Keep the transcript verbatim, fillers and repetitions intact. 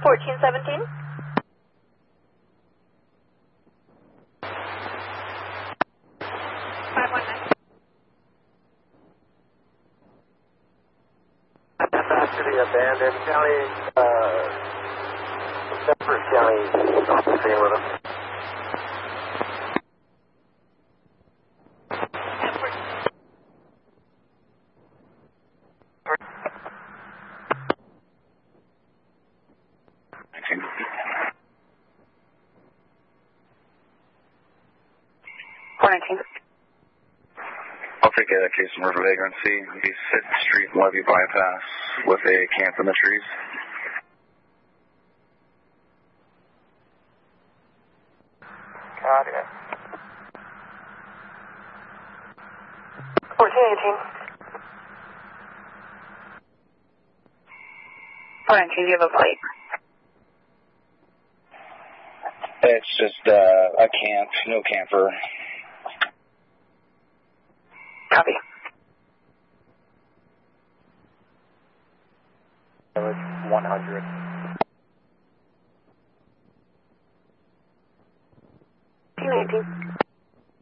fourteen seventeen. five one nine. Back to the abandoned county, uh, Bedford County, off the scene with us. four nineteen. I'll take a case of murder vagrancy, East sixth Street, Levy bypass, with a camp in the trees. Got it. fourteen eighteen. four nineteen, do you have a plate? It's just uh, a camp, no camper. Copy. one hundred. fourteen eighteen.